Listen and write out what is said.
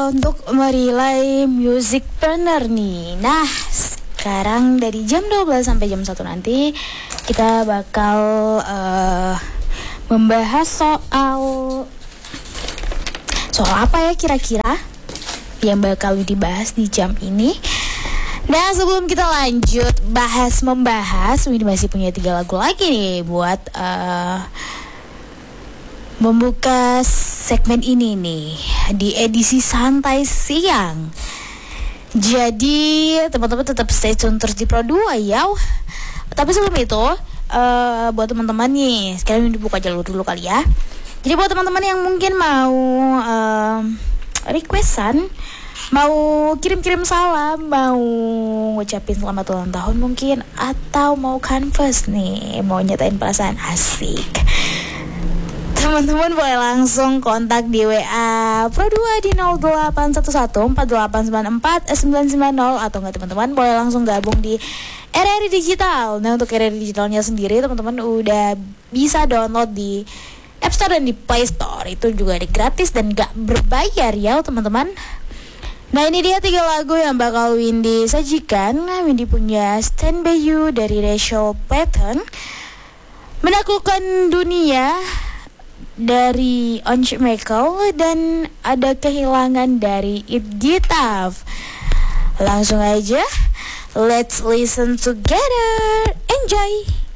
untuk merilai Musicpreneur nih. Nah, sekarang dari jam 12 sampai jam 1 nanti kita bakal membahas soal apa ya kira-kira yang bakal dibahas di jam ini. Nah, sebelum kita lanjut membahas, Windy masih punya 3 lagu lagi nih buat membuka segmen ini nih di edisi santai siang. Jadi teman-teman tetap stay tune terus di Pro 2 ya. Tapi sebelum itu buat teman-teman nih, sekarang dibuka jalur dulu kali ya. Jadi buat teman-teman yang mungkin mau requestan, mau kirim-kirim salam, mau ngucapin selamat ulang tahun mungkin, atau mau canvas nih, mau nyatain perasaan asik, teman-teman boleh langsung kontak di WA Pro 2 di 0811489494 990, atau enggak teman-teman boleh langsung gabung di RRI Digital. Nah, untuk RRI Digitalnya sendiri teman-teman udah bisa download di App Store dan di Play Store. Itu juga gratis dan gak berbayar ya teman-teman. Nah, ini dia 3 lagu yang bakal Windy sajikan. Windy punya Stand By You dari Rachel Platten, Menaklukkan Dunia dari Once Michael, dan Ada Kehilangan dari It Gitaf. Langsung aja, let's listen together. Enjoy.